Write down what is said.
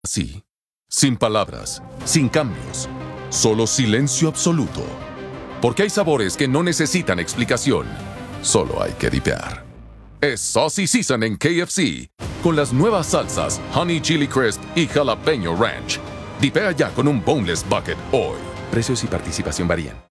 Así, sin palabras, sin cambios, solo silencio absoluto. Porque hay sabores que no necesitan explicación, solo hay que dipear. Es Saucy Season en KFC, con las nuevas salsas Honey Chili Crisp y Jalapeño Ranch. Dipea ya con un Boneless Bucket hoy. Precios y participación varían.